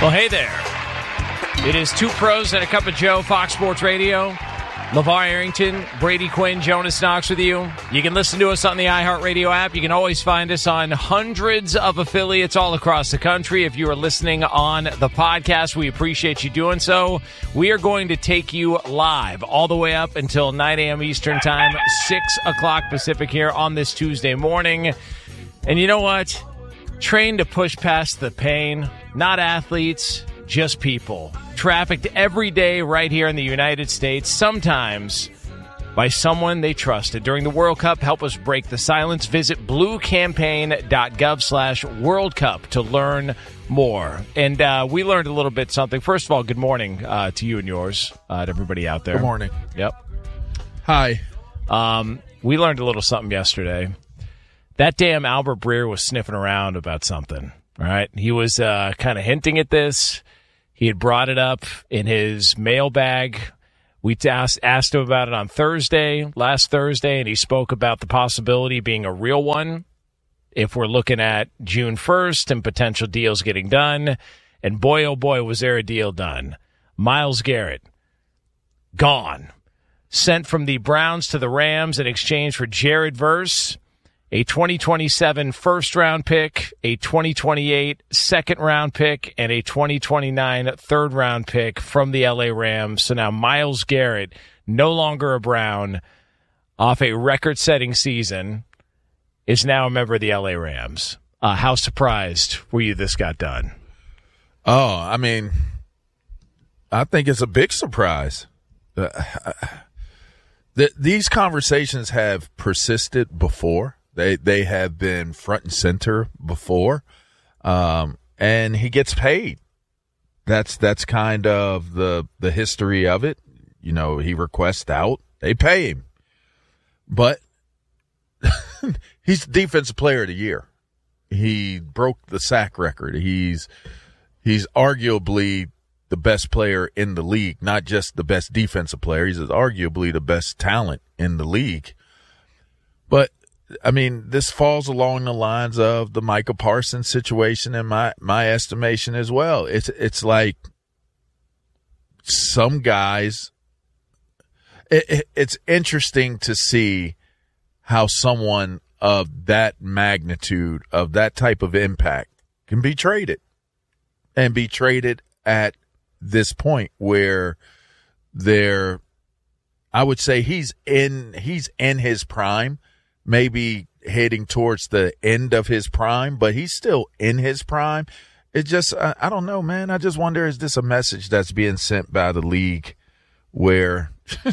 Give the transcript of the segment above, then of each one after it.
Well, hey there. It is Two Pros and a Cup of Joe, Fox Sports Radio. LeVar Arrington, Brady Quinn, Jonas Knox with you. You can listen to us on the iHeartRadio app. You can always find us on hundreds of affiliates all across the country. If you are listening on the podcast, we appreciate you doing so. We are going to take you live all the way up until 9 a.m. Eastern Time, 6 o'clock Pacific here on this Tuesday morning. And you know what? Trained to push past the pain, not athletes, just people. Trafficked every day right here in the United States, sometimes by someone they trusted. During the World Cup, help us break the silence. Visit bluecampaign.gov/World Cup to learn more. And we learned a little bit something. First of all, good morning to you and yours, to everybody out there. Good morning. Yep. Hi. We learned a little something yesterday. That damn Albert Breer was sniffing around about something, all right? He was kind of hinting at this. He had brought it up in his mailbag. We asked him about it on last Thursday, and he spoke about the possibility being a real one if we're looking at June 1st and potential deals getting done. And boy, oh boy, was there a deal done. Myles Garrett, gone. Sent from the Browns to the Rams in exchange for Jared Verse, a 2027 first-round pick, a 2028 second-round pick, and a 2029 third-round pick from the L.A. Rams. So now Myles Garrett, no longer a Brown, off a record-setting season, is now a member of the L.A. Rams. How surprised were you this got done? Oh, I mean, I think it's a big surprise. These conversations have persisted before. They have been front and center before, and he gets paid. That's kind of the history of it. You know, he requests out, they pay him, but he's the defensive player of the year. He broke the sack record. He's arguably the best player in the league, not just the best defensive player. He's arguably the best talent in the league, but. I mean, this falls along the lines of the Micah Parsons situation in my estimation as well. It's like some guys, it's interesting to see how someone of that magnitude, of that type of impact can be traded and be traded at this point where I would say he's in his prime. Maybe heading towards the end of his prime, but he's still in his prime. It just, I don't know, man. I just wonder, is this a message that's being sent by the league where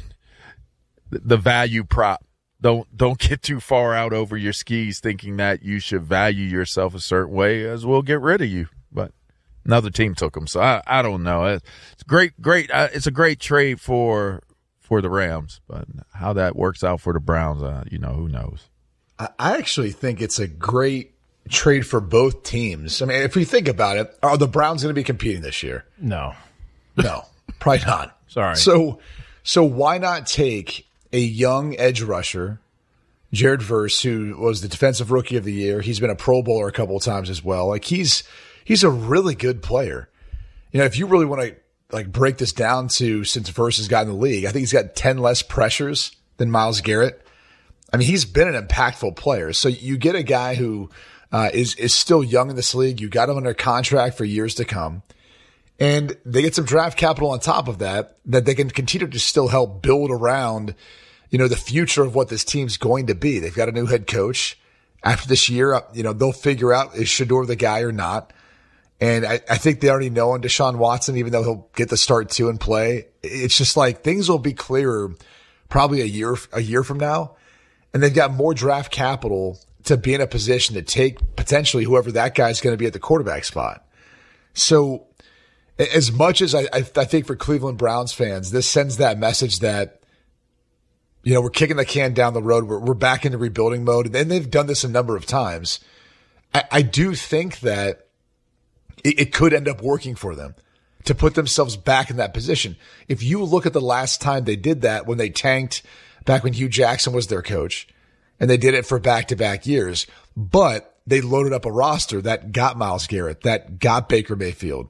the value prop, don't get too far out over your skis thinking that you should value yourself a certain way, as we'll get rid of you. But another team took him. So I don't know. It's great. It's a great trade for the Rams, but how that works out for the Browns, who knows? I actually think it's a great trade for both teams. I mean, if we think about it, are the Browns going to be competing this year? No, probably not. Sorry. So why not take a young edge rusher, Jared Verse, who was the defensive rookie of the year? He's been a Pro Bowler a couple of times as well. Like he's a really good player. You know, if you really want to break this down to since Verse has gotten in the league, I think he's got 10 less pressures than Myles Garrett. I mean, he's been an impactful player. So you get a guy who is still young in this league. You got him under contract for years to come. And they get some draft capital on top of that they can continue to still help build around, the future of what this team's going to be. They've got a new head coach. After this year, they'll figure out is Shedeur the guy or not. And I think they already know on Deshaun Watson, even though he'll get the start too and play. It's just like things will be clearer probably a year from now. And they've got more draft capital to be in a position to take potentially whoever that guy's going to be at the quarterback spot. So as much as I think for Cleveland Browns fans, this sends that message that, we're kicking the can down the road. We're back into rebuilding mode. And they've done this a number of times. I do think that it could end up working for them to put themselves back in that position. If you look at the last time they did that, when they tanked back when Hugh Jackson was their coach, and they did it for back-to-back years, but they loaded up a roster that got Myles Garrett, that got Baker Mayfield,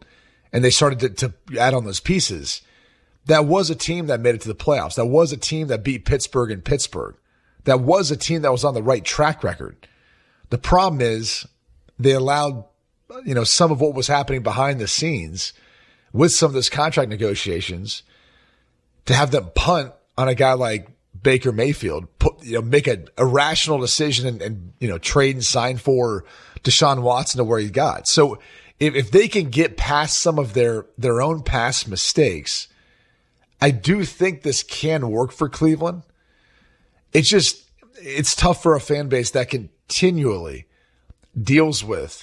and they started to add on those pieces, that was a team that made it to the playoffs. That was a team that beat Pittsburgh in Pittsburgh. That was a team that was on the right track record. The problem is they allowed, some of what was happening behind the scenes with some of those contract negotiations to have them punt on a guy like Baker Mayfield, make a irrational decision and trade and sign for Deshaun Watson to where he got. So if they can get past some of their own past mistakes, I do think this can work for Cleveland. It's tough for a fan base that continually deals with,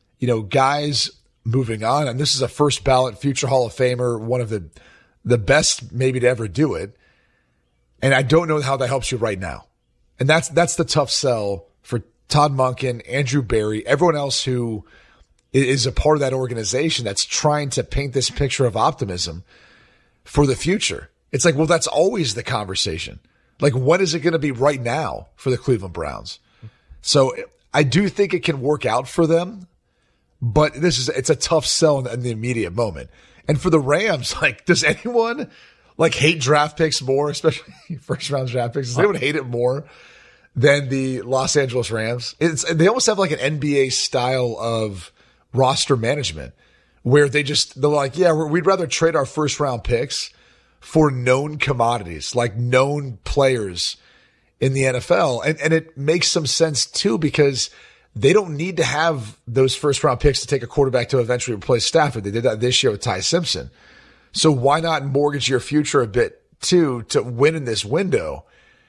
guys moving on. And this is a first ballot future Hall of Famer, one of the best maybe to ever do it. And I don't know how that helps you right now. And that's the tough sell for Todd Monken, Andrew Berry, everyone else who is a part of that organization that's trying to paint this picture of optimism for the future. It's like, well, that's always the conversation. Like, what is it going to be right now for the Cleveland Browns? So I do think it can work out for them, but it's a tough sell in the immediate moment. And for the Rams, does anyone hate draft picks more, especially first round draft picks? Does anyone hate it more than the Los Angeles Rams? They almost have an NBA style of roster management where they're like, yeah, we'd rather trade our first round picks for known commodities, like known players in the NFL. And it makes some sense too, because they don't need to have those first round picks to take a quarterback to eventually replace Stafford. They did that this year with Ty Simpson. So why not mortgage your future a bit too to win in this window?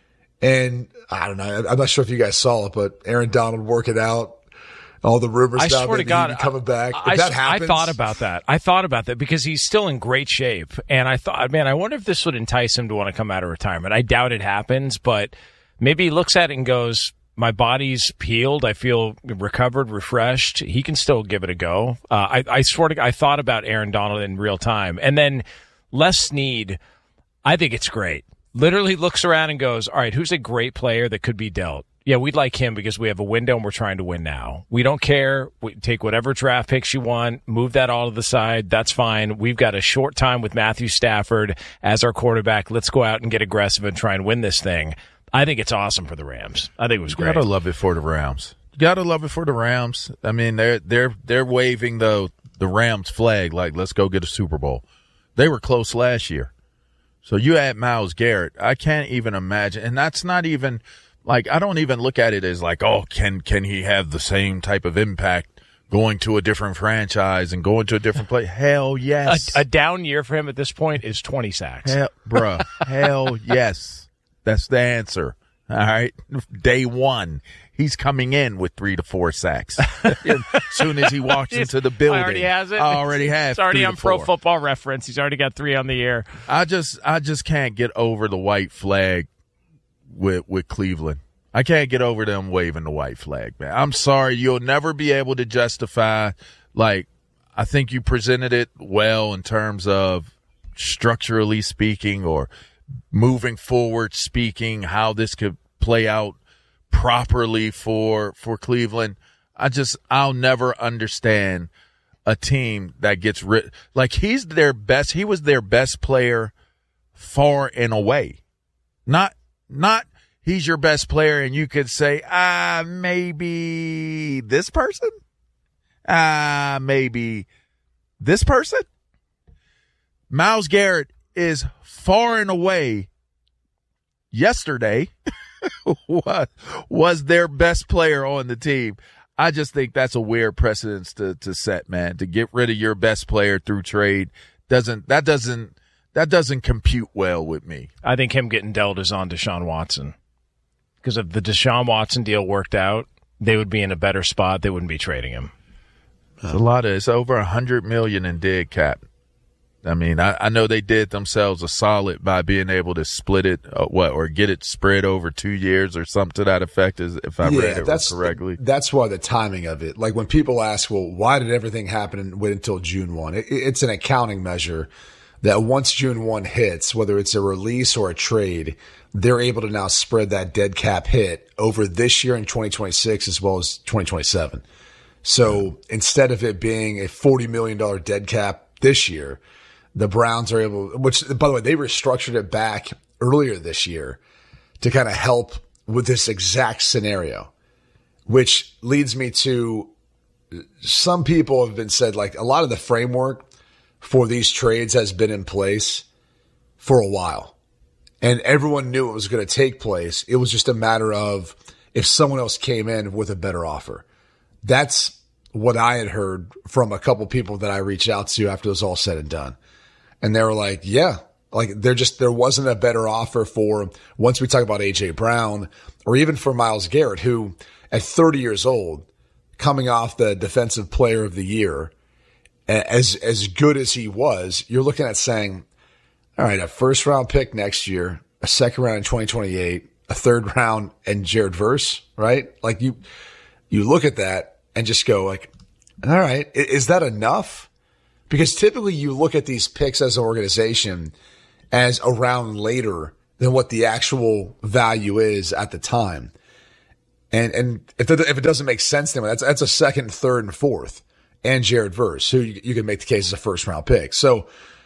And I don't know. I'm not sure if you guys saw it, but Aaron Donald working out. All the rumors I swear to God, coming back. That happens, I thought about that because he's still in great shape. And I thought, man, I wonder if this would entice him to want to come out of retirement. I doubt it happens, but maybe he looks at it and goes, my body's healed. I feel recovered, refreshed. He can still give it a go. I swear to God, I thought about Aaron Donald in real time. And then Les Snead, I think it's great. Literally looks around and goes, all right, who's a great player that could be dealt? Yeah, we'd like him because we have a window and we're trying to win now. We don't care. We take whatever draft picks you want, move that all to the side. That's fine. We've got a short time with Matthew Stafford as our quarterback. Let's go out and get aggressive and try and win this thing. I think it's awesome for the Rams. I think it was great. You gotta love it for the Rams. You gotta love it for the Rams. I mean, they're waving the Rams flag like, let's go get a Super Bowl. They were close last year. So you add Myles Garrett, I can't even imagine. And that's not even I don't even look at it as oh, can he have the same type of impact going to a different franchise and going to a different place? Hell yes. A down year for him at this point is 20 sacks. Hell yes. That's the answer. All right. Day one, he's coming in with 3 to 4 sacks. As soon as he walks into the building. Already has it. It's already on Pro Football Reference. He's already got 3 on the year. I just can't get over the white flag with Cleveland. I can't get over them waving the white flag, man. I'm sorry. You'll never be able to justify, I think you presented it well in terms of structurally speaking or moving forward speaking, how this could play out properly for Cleveland. I'll never understand a team that gets rid. He was their best player far and away. Not he's your best player and you could say, maybe this person? Maybe this person? Myles Garrett is far and away yesterday was their best player on the team. I just think that's a weird precedence to set, man. To get rid of your best player through trade doesn't compute well with me. I think him getting dealt is on Deshaun Watson. Because if the Deshaun Watson deal worked out, they would be in a better spot. They wouldn't be trading him. It's over $100 million in dead cap. I mean, I know they did themselves a solid by being able to split it, or get it spread over 2 years or something to that effect, if I read it correctly. That's why the timing of it. When people ask, well, why did everything happen and wait until June 1? It's an accounting measure that once June 1 hits, whether it's a release or a trade, they're able to now spread that dead cap hit over this year in 2026 as well as 2027. So instead of it being a $40 million dead cap this year, the Browns are able, which by the way, they restructured it back earlier this year to kind of help with this exact scenario, which leads me to some people have been said like a lot of the framework for these trades has been in place for a while and everyone knew it was going to take place. It was just a matter of if someone else came in with a better offer. That's what I had heard from a couple people that I reached out to after it was all said and done. And they were like, yeah, like there wasn't a better offer for once we talk about AJ Brown or even for Myles Garrett, who at 30 years old, coming off the defensive player of the year, as good as he was, you're looking at saying, all right, a first round pick next year, a second round in 2028, a third round and Jared Verse, right? Like you look at that and just go like, all right, is that enough? Because typically you look at these picks as an organization as a round later than what the actual value is at the time. And if it doesn't make sense to them, that's a second, third, and fourth, and Jared Verse, who you can make the case as a first round pick. So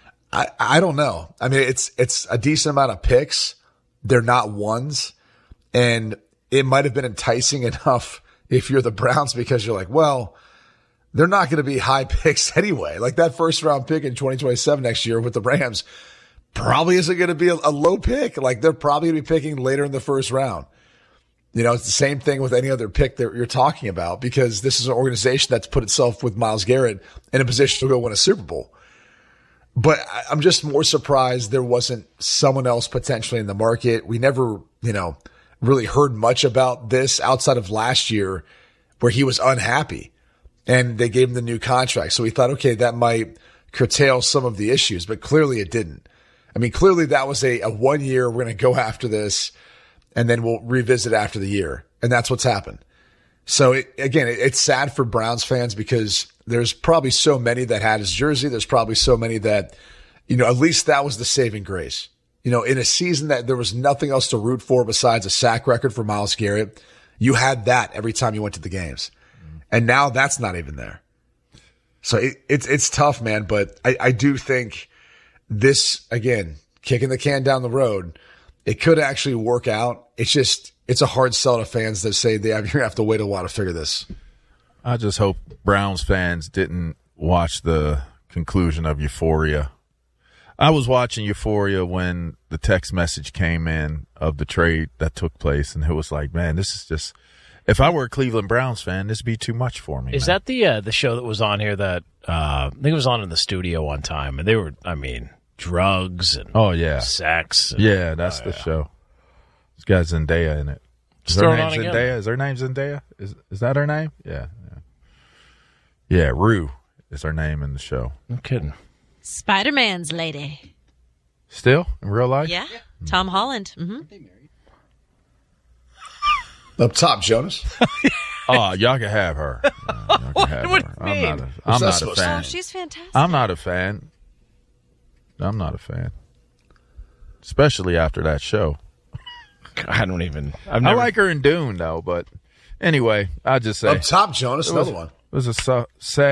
I don't know. I mean, it's a decent amount of picks. They're not ones, and it might have been enticing enough if you're the Browns because you're like, well, they're not going to be high picks anyway. Like that first round pick in 2027 next year with the Rams probably isn't going to be a low pick. Like they're probably going to be picking later in the first round. You know, it's the same thing with any other pick that you're talking about because this is an organization that's put itself with Myles Garrett in a position to go win a Super Bowl. But I'm just more surprised there wasn't someone else potentially in the market. We never, really heard much about this outside of last year where he was unhappy and they gave him the new contract. So we thought, okay, that might curtail some of the issues, but clearly it didn't. I mean, clearly that was a 1 year. We're going to go after this and then we'll revisit after the year. And that's what's happened. So it's sad for Browns fans because there's probably so many that had his jersey. There's probably so many that, at least that was the saving grace. In a season that there was nothing else to root for besides a sack record for Myles Garrett, you had that every time you went to the games. And now that's not even there. So it's tough, man. But I do think this, again, kicking the can down the road, it could actually work out. It's a hard sell to fans that say you're going to have to wait a while to figure this. I just hope Browns fans didn't watch the conclusion of Euphoria. I was watching Euphoria when the text message came in of the trade that took place, and it was like, man, this is just – if I were a Cleveland Browns fan, this would be too much for me. Is that the show that was on here that I think it was on in the studio one time, and they were, drugs and sex. And, that's the show. It's got Zendaya in it. Is her name Zendaya? Is her name Zendaya? Is that her name? Yeah. Yeah, Rue is her name in the show. No kidding. Spider-Man's lady. Still? In real life? Yeah. Tom Holland. Mm-hmm. Up top, Jonas. Oh, y'all can have her. Y'all can have her. I'm not a fan. Oh, she's fantastic. I'm not a fan. Especially after that show. I don't even. I like her in Dune, though, but anyway, I'll just say. Up top, Jonas, another one. It was a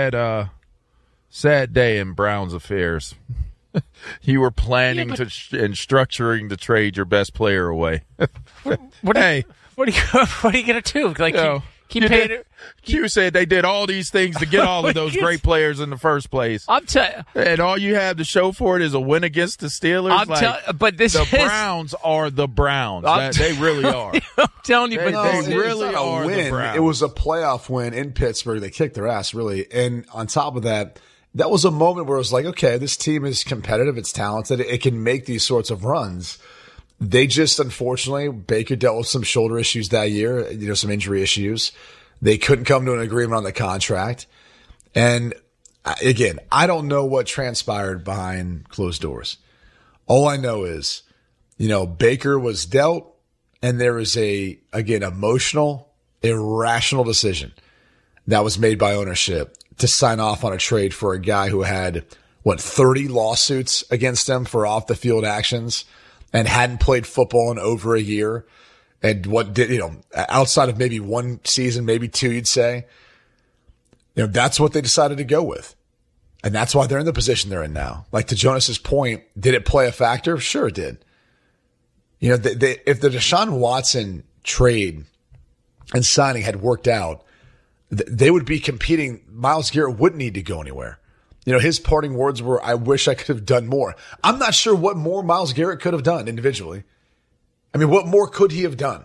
sad day in Browns affairs. You were planning and structuring to trade your best player away. What are you going to do? Like, keep paying it? You said they did all these things to get all of those great players in the first place. And all you have to show for it is a win against the Steelers. Browns are the Browns. They really are. I'm telling you, they really are the Browns. It was a playoff win in Pittsburgh. They kicked their ass, really. And on top of that, that was a moment where it was like, okay, this team is competitive. It's talented. It can make these sorts of runs. They just, unfortunately, Baker dealt with some shoulder issues that year, some injury issues. They couldn't come to an agreement on the contract. And again, I don't know what transpired behind closed doors. All I know is, Baker was dealt, and there was emotional, irrational decision that was made by ownership to sign off on a trade for a guy who had, 30 lawsuits against him for off the field actions and hadn't played football in over a year. And outside of maybe one season, maybe two, you'd say, that's what they decided to go with. And that's why they're in the position they're in now. Like to Jonas's point, did it play a factor? Sure it did. You know, if the Deshaun Watson trade and signing had worked out, they would be competing. Myles Garrett wouldn't need to go anywhere. You know, his parting words were, I wish I could have done more. I'm not sure what more Myles Garrett could have done individually. I mean, what more could he have done?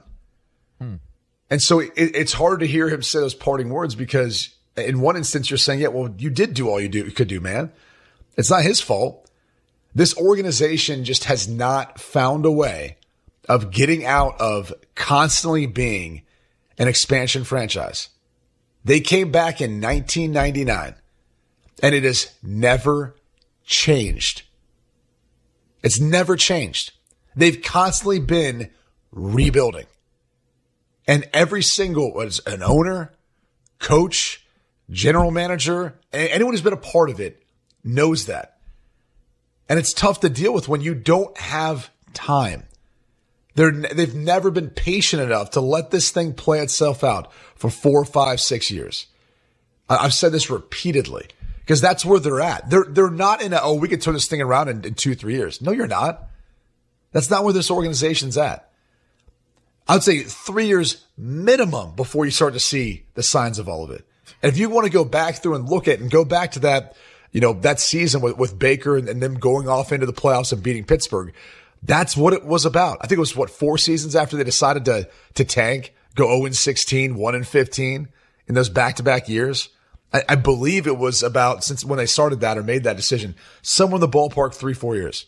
And so it's hard to hear him say those parting words because in one instance you're saying, yeah, well, you did do all you could do, man. It's not his fault. This organization just has not found a way of getting out of constantly being an expansion franchise. They came back in 1999 and it has never changed. It's never changed. They've constantly been rebuilding. And every single, was an owner, coach, general manager, anyone who's been a part of it knows that. And it's tough to deal with when you don't have time. They've never been patient enough to let this thing play itself out for 4, 5, 6 years. I've said this repeatedly because that's where they're at. They're not in we could turn this thing around in 2, 3 years. No, you're not. That's not where this organization's at. I would say 3 years minimum before you start to see the signs of all of it. And if you want to go back through and look at and go back to that, you know, that season with Baker and them going off into the playoffs and beating Pittsburgh, that's what it was about. I think it was 4 seasons after they decided to tank, go 0-16, 1-15 in those back-to-back years. I believe it was about since when they started that or made that decision, somewhere in the ballpark 3-4 years.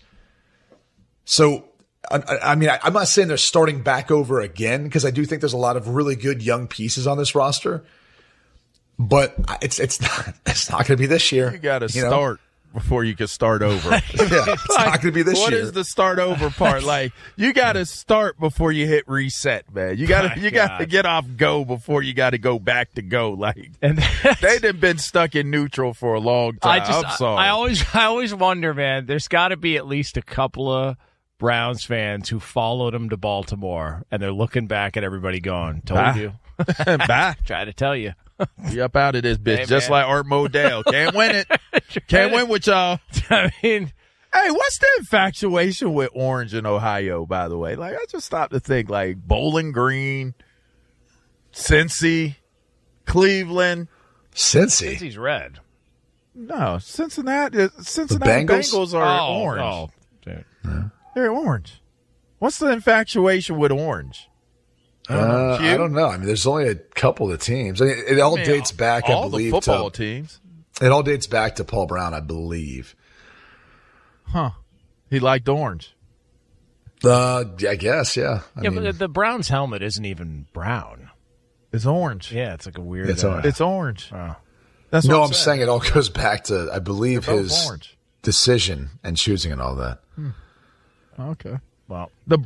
So, I mean, I'm not saying they're starting back over again because I do think there's a lot of really good young pieces on this roster, but it's not going to be this year. You got to start before you can start over. Yeah, it's not going to be this year. What is the start over part? Like you got to start before you hit reset, man. You got to get off go before you got to go back to go. Like and they've been stuck in neutral for a long time. I'm sorry. I always wonder, man. There's got to be at least a couple of Browns fans who followed him to Baltimore, and they're looking back at everybody going, told you. Bye. Try to tell you. Be up out of this bitch, hey, just like Art Modell. Can't win it. Can't win with y'all. I mean, hey, what's the infatuation with orange in Ohio, by the way? Like, I just stopped to think, like, Bowling Green, Cincy, Cleveland. Cincy's red. No, Cincinnati Bengals are orange. Oh, dude. Yeah. They're orange. What's the infatuation with orange? I don't know. I mean, there's only a couple of teams. I mean, it all dates back, I believe, the football teams. It all dates back to Paul Brown, I believe. Huh. He liked orange. I guess, yeah. I mean, but the Browns helmet isn't even brown. It's orange. Yeah, it's like a weird. It's orange. It's orange. That's what I'm saying. It all goes back to, I believe, his decision and choosing and all that. Okay. Well, the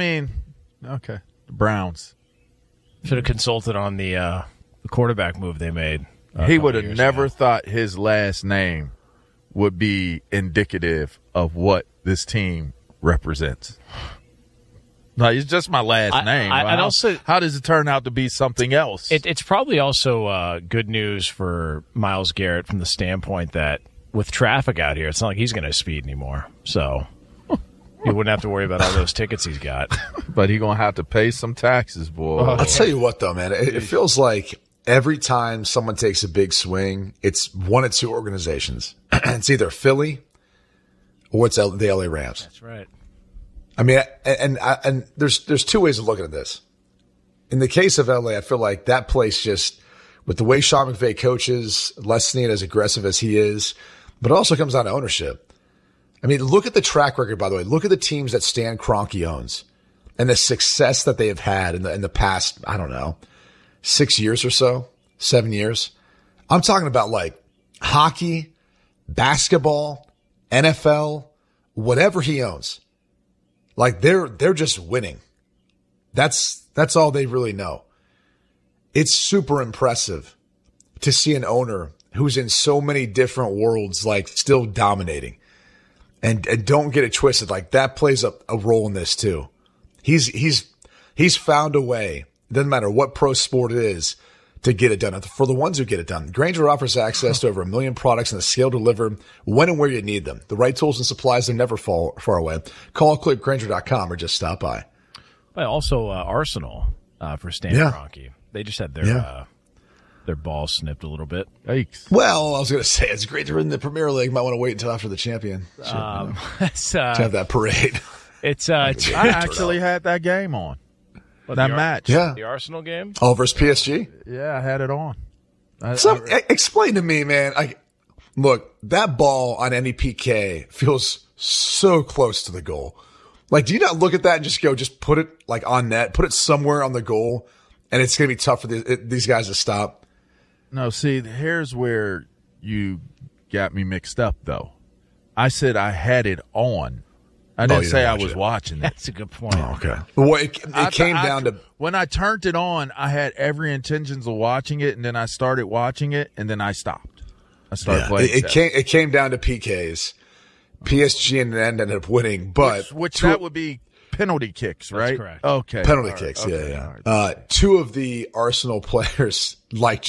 Browns. Should have consulted on the quarterback move they made. He would have never thought his last name would be indicative of what this team represents. No, it's just my last name. How does it turn out to be something else? It's probably also good news for Myles Garrett from the standpoint that with traffic out here, it's not like he's going to speed anymore. So he wouldn't have to worry about all those tickets he's got. But he's going to have to pay some taxes, boy. I'll tell you what, though, man. It feels like every time someone takes a big swing, it's one of two organizations. It's either Philly or it's the LA Rams. That's right. I mean, and there's two ways of looking at this. In the case of LA, I feel like that place just, with the way Sean McVay coaches, Les Snead as aggressive as he is, but it also comes down to ownership. I mean, look at the track record, by the way. Look at the teams that Stan Kroenke owns and the success that they have had in the past, I don't know, 6 years or so, 7 years. I'm talking about like hockey, basketball, NFL, whatever he owns. Like they're just winning. That's all they really know. It's super impressive to see an owner who's in so many different worlds, like still dominating. And don't get it twisted. Like that plays a role in this too. He's found a way. It doesn't matter what pro sport it is to get it done. For the ones who get it done, Grainger offers access to over 1 million products and the scale to deliver when and where you need them. The right tools and supplies are never far away. Call, click Grainger.com or just stop by. But also Arsenal for Stan Kroenke. They just had their balls snipped a little bit. Yikes. Well, I was going to say it's great they're in the Premier League. Might want to wait until after the champion to have that parade. I actually had that game on. That match. Yeah. The Arsenal game? Oh, versus PSG? Yeah, I had it on. Explain to me, man. Look, that ball on any PK feels so close to the goal. Like, do you not look at that and just put it like on net, put it somewhere on the goal, and it's going to be tough for these guys to stop? No, see, here's where you got me mixed up, though. I said I had it on. I didn't say I was watching it. That's a good point. Oh, okay. Well, it came down to when I turned it on, I had every intentions of watching it, and then I started watching it, and then I stopped. I started playing. It came down to PKs. PSG in the end ended up winning, but which that would be penalty kicks, right? That's correct. Okay, penalty kicks. Okay. Yeah. Two of the Arsenal players, like